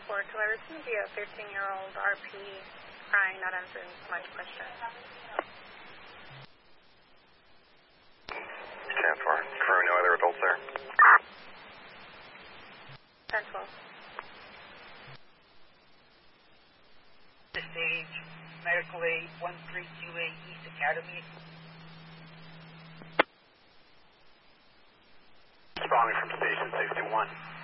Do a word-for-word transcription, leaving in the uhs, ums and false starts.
four, till I received a thirteen-year-old R P crying, not answering my question. ten four, crew, no other adults there. ten twelve. The stage, medical aid one three two eight East Academy. Responding from station sixty-one.